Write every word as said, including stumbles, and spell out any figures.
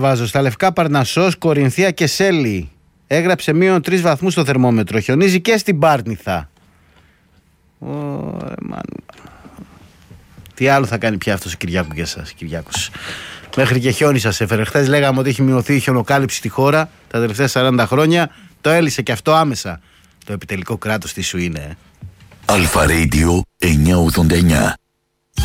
διαβάζω. Στα Λευκά Παρνασσός, Κορινθία και Σέλη. Έγραψε μείον τρεις βαθμούς στο θερμόμετρο. Χιονίζει και στην Πάρνηθα. Ωρε μάνου. Τι άλλο θα κάνει πια αυτός ο Κυριάκου για εσάς, Κυριάκος? Μέχρι και χιόνι σας έφερε. Χθες λέγαμε ότι έχει μειωθεί η χιονοκάλυψη στη χώρα τα τελευταία σαράντα χρόνια. Το έλυσε και αυτό άμεσα. Το επιτελικό κράτος τι σου είναι? Αλφα Radio εννιακόσια ογδόντα εννιά.